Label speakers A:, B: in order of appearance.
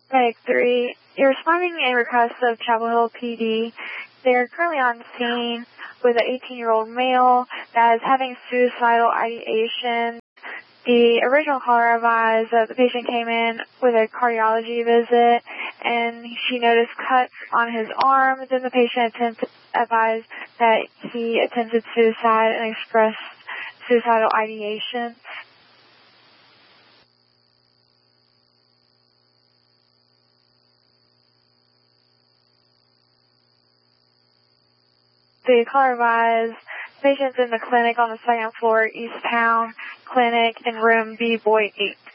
A: Medic 3, you're responding to a request of Chapel Hill PD. They're currently on scene with an 18-year-old male that is having suicidal ideation. The original caller advised that the patient came in with a cardiology visit and she noticed cuts on his arm. Then the patient advised that he attempted suicide and expressed suicidal ideation. The caller advised patients in the clinic on the second floor, East Town Clinic in room B, Boy 8.